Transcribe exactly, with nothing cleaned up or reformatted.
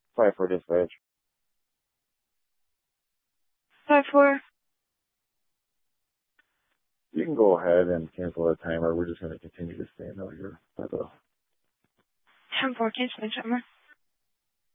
Five for dispatch. Five four. You can go ahead and cancel the timer. We're just going to continue to stand out here. That's all. Ten four. Cancel the timer.